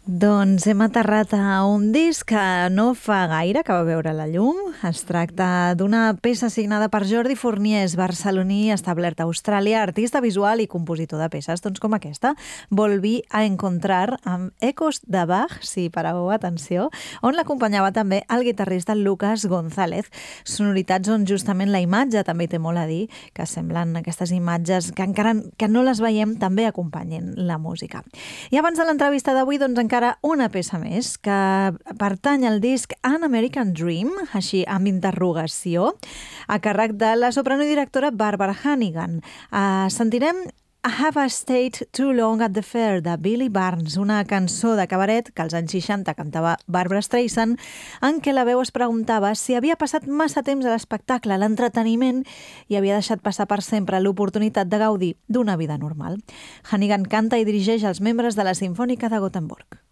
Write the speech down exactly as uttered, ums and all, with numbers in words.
Doncs hem aterrat a un disc que no fa gaire que va veure la llum. Es tracta d'una peça signada per Jordi Forniés, barceloní establert a Austràlia, artista visual i compositor de peces, doncs com aquesta, Volví a encontrar, amb ecos de Bach, si pareu atenció, on l'acompanyava també el guitarrista Lucas González. Sonoritats on justament la imatge també té molt a dir, que semblen aquestes imatges que encara que no les veiem també acompanyen la música. I abans de l'entrevista d'avui, doncs encara encara una peça més que pertany al disc An American Dream, així amb interrogació, a càrrec de la soprano i directora Barbara Hannigan. Uh, sentirem Have I Stayed Too Long at the Fair, de Billy Barnes, una cançó de cabaret que als anys seixanta cantava Barbra Streisand, en què la veu es preguntava si havia passat massa temps a l'espectacle, a l'entreteniment, i havia deixat passar per sempre l'oportunitat de gaudir d'una vida normal. Hannigan canta i dirigeix els membres de la Simfònica de Gothenburg.